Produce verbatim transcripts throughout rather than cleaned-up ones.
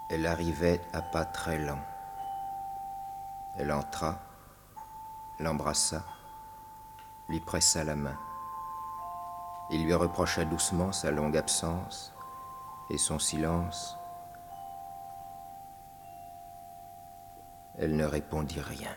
Elle arrivait à pas très lents. Elle entra, l'embrassa, lui pressa la main. Il lui reprocha doucement sa longue absence et son silence. Elle ne répondit rien.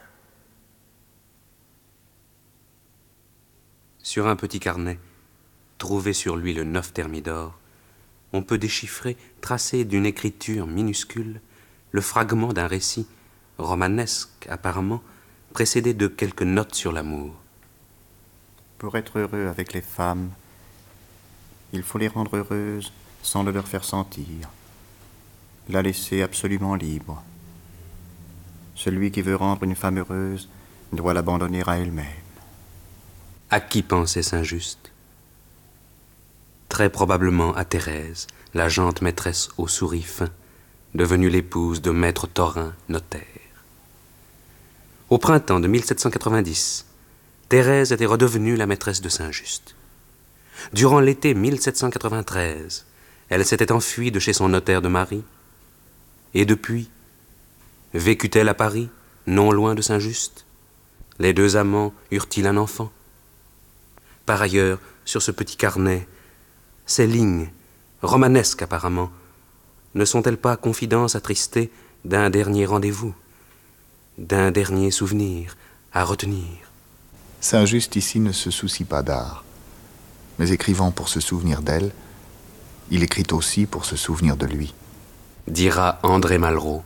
Sur un petit carnet, trouvé sur lui le neuf thermidor, on peut déchiffrer, tracé d'une écriture minuscule, le fragment d'un récit, romanesque apparemment, précédé de quelques notes sur l'amour. Pour être heureux avec les femmes, il faut les rendre heureuses sans le leur faire sentir, la laisser absolument libre. Celui qui veut rendre une femme heureuse doit l'abandonner à elle-même. À qui pensait Saint-Just? Très probablement à Thérèse, la jante maîtresse au souris fin, devenue l'épouse de maître Thorin, notaire. Au printemps de mille sept cent quatre-vingt-dix, Thérèse était redevenue la maîtresse de Saint-Just. Durant l'été mille sept cent quatre-vingt-treize, elle s'était enfuie de chez son notaire de Marie. Et depuis, vécut-elle à Paris, non loin de Saint-Just? Les deux amants eurent-ils un enfant? Par ailleurs, sur ce petit carnet, ces lignes, romanesques apparemment, ne sont-elles pas confidences attristées d'un dernier rendez-vous, d'un dernier souvenir à retenir? Saint-Just ici ne se soucie pas d'art, mais écrivant pour se souvenir d'elle, il écrit aussi pour se souvenir de lui. Dira André Malraux.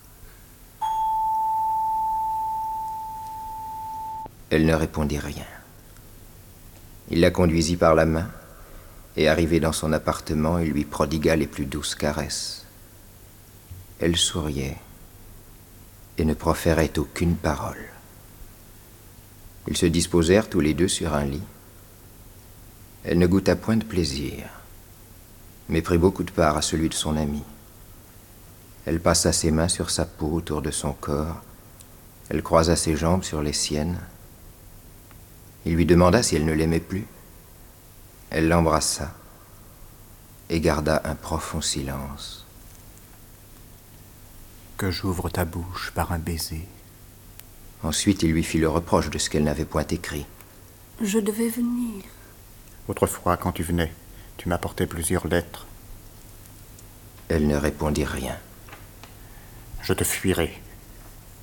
Elle ne répondit rien. Il la conduisit par la main, et arrivé dans son appartement, il lui prodigua les plus douces caresses. Elle souriait et ne proférait aucune parole. Ils se disposèrent tous les deux sur un lit. Elle ne goûta point de plaisir, mais prit beaucoup de part à celui de son ami. Elle passa ses mains sur sa peau autour de son corps. Elle croisa ses jambes sur les siennes. Il lui demanda si elle ne l'aimait plus. Elle l'embrassa et garda un profond silence. Que j'ouvre ta bouche par un baiser. Ensuite, il lui fit le reproche de ce qu'elle n'avait point écrit. Je devais venir. Autrefois, quand tu venais, tu m'apportais plusieurs lettres. Elle ne répondit rien. Je te fuirai.